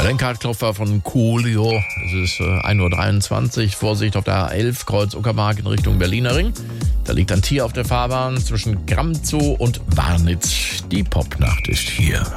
Lenkradklopfer von Coolio. Es ist 1:23 Uhr. Vorsicht auf der A11, Kreuz Uckermark in Richtung Berliner Ring. Da liegt ein Tier auf der Fahrbahn zwischen Gramm Zoo und Warnitz. Die Popnacht ist hier.